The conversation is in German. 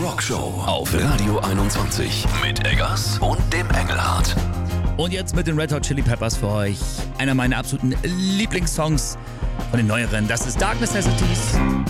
Rockshow auf Radio 21 mit Eggers und dem Engelhardt. Und jetzt mit den Red Hot Chili Peppers für euch. Einer meiner absoluten Lieblingssongs von den neueren. Das ist Dark Necessities.